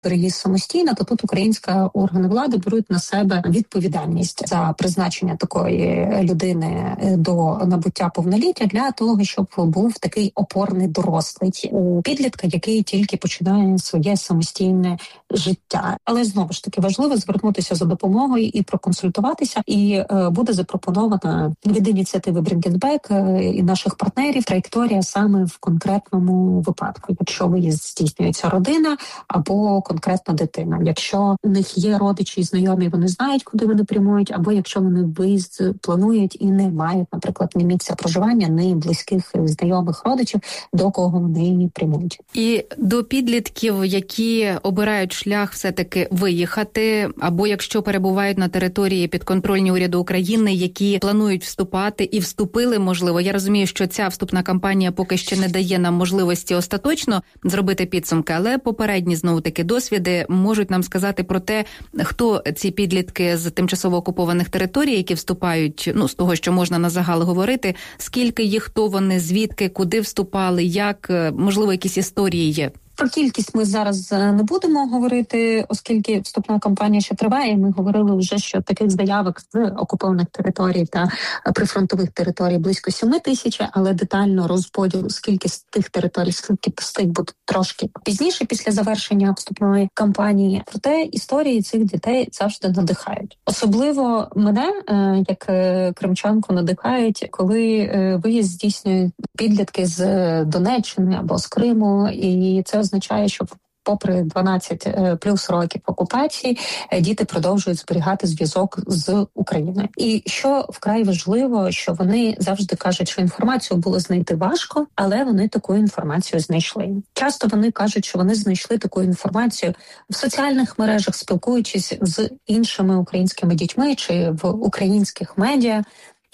переїзд самостійно, то тут українська органи влади беруть на себе відповідальність за призначення такої людини до набуття повноліття для того, щоб був такий опорний дорослий у підлітка, який тільки починає своє самостійне життя. Але знову ж таки важливо звернутися за допомогою і проконсультуватися, і буде запропонована від ініціативи Bring It Back і наших партнерів траєкторія саме в конкретному випадку, якщо виїзд здійснюється родина або конкретна дитина. Якщо у них є родичі і знайомі, вони знають, куди вони прямують, або якщо вони виїзд планують і не мають, наприклад, ні місця проживання, ні близьких знайомих родичів, до кого вони прямують. І до підлітків, які обирають шлях все-таки виїхати, або якщо перебувають на території підконтрольній уряду України, які планують вступати і вступили, можливо. Я розумію, що ця вступна кампанія поки що не дає нам можливості остаточно зробити підсумки, але попередні, знову-таки, досвіди можуть нам сказати про те, хто ці підлітки з тимчасово окупованих територій, які вступають, з того, що можна на загал говорити, скільки їх, хто вони, звідки, куди вступали, як, можливо, якісь історії є. Про кількість ми зараз не будемо говорити, оскільки вступна кампанія ще триває. Ми говорили вже, що таких заявок з окупованих територій та прифронтових територій близько 7 тисяч, але детально розподіл, скільки з тих територій, скільки з тих буде трошки пізніше, після завершення вступної кампанії. Проте історії цих дітей завжди надихають. Особливо мене, як кримчанку, надихають, коли виїзд здійснюють підлітки з Донеччини або з Криму, і це означає, що попри 12 плюс років окупації, діти продовжують зберігати зв'язок з Україною. І що вкрай важливо, що вони завжди кажуть, що інформацію було знайти важко, але вони таку інформацію знайшли. Часто вони кажуть, що вони знайшли таку інформацію в соціальних мережах, спілкуючись з іншими українськими дітьми чи в українських медіа.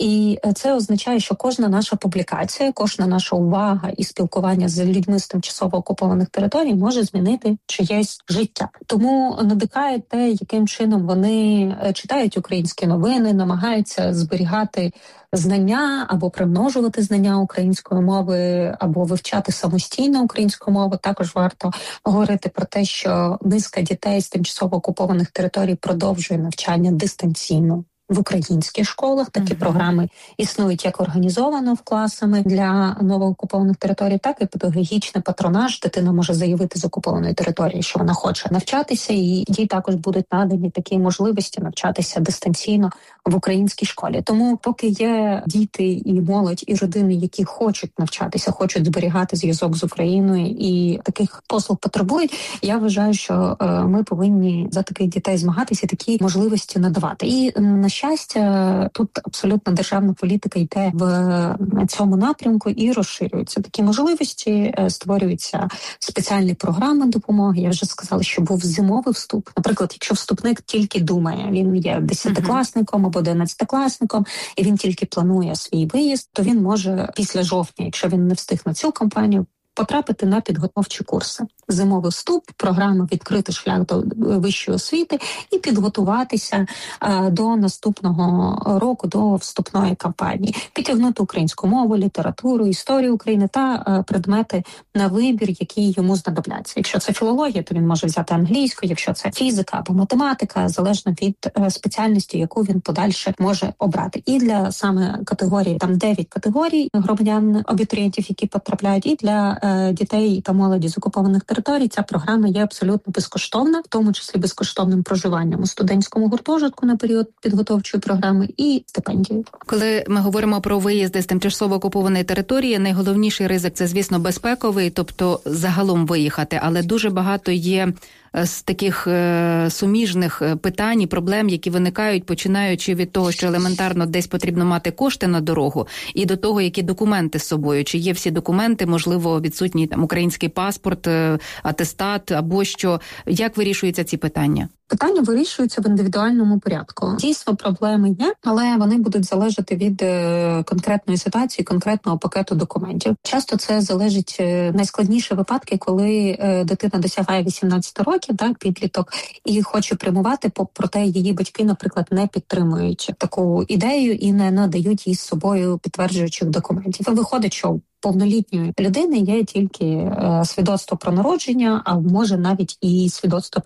І це означає, що кожна наша публікація, кожна наша увага і спілкування з людьми з тимчасово окупованих територій може змінити чиєсь життя. Тому надихає те, яким чином вони читають українські новини, намагаються зберігати знання або примножувати знання української мови, або вивчати самостійно українську мову. Також варто говорити про те, що низка дітей з тимчасово окупованих територій продовжує навчання дистанційно в українських школах. Такі програми існують як організовано в класами для новоокупованих територій, так і педагогічний патронаж. Дитина може заявити з окупованої території, що вона хоче навчатися, і їй також будуть надані такі можливості навчатися дистанційно в українській школі. Тому поки є діти і молодь, і родини, які хочуть навчатися, хочуть зберігати зв'язок з Україною і таких послуг потребують, я вважаю, що ми повинні за таких дітей змагатися, такі можливості надавати. І на щастя, тут абсолютно державна політика йде в цьому напрямку і розширюються такі можливості, створюються спеціальні програми допомоги. Я вже сказала, що був зимовий вступ. Наприклад, якщо вступник тільки думає, він є 10-класником або 11-класником, і він тільки планує свій виїзд, то він може після жовтня, якщо він не встиг на цю кампанію, потрапити на підготовчі курси. Зимовий вступ, програма «Відкритий шлях до вищої освіти» і підготуватися до наступного року, до вступної кампанії. Підтягнути українську мову, літературу, історію України та предмети на вибір, які йому знадобляться. Якщо це філологія, то він може взяти англійську, якщо це фізика або математика, залежно від спеціальності, яку він подальше може обрати. І для саме категорії, там 9 категорій громадян, абітурієнтів, які потрапляють, і для дітей та молоді з окупованих територій ця програма є абсолютно безкоштовна, в тому числі безкоштовним проживанням у студентському гуртожитку на період підготовчої програми і стипендією. Коли ми говоримо про виїзди з тимчасово окупованої території, найголовніший ризик – це, звісно, безпековий, тобто загалом виїхати, але дуже багато є з таких суміжних питань і проблем, які виникають, починаючи від того, що елементарно десь потрібно мати кошти на дорогу, і до того, які документи з собою. Чи є всі документи, можливо, відсутній там український паспорт, атестат або що. Як вирішуються ці питання? Питання вирішуються в індивідуальному порядку. Дійсно, проблеми є, але вони будуть залежати від конкретної ситуації, конкретного пакету документів. Часто це залежить найскладніші випадки, коли дитина досягає 18 років, так, підліток, і хоче прямувати, проте її батьки, наприклад, не підтримують таку ідею і не надають їй з собою підтверджуючих документів. І виходить, що повнолітньої людини є тільки свідоцтво про народження, а може навіть і свідоцтво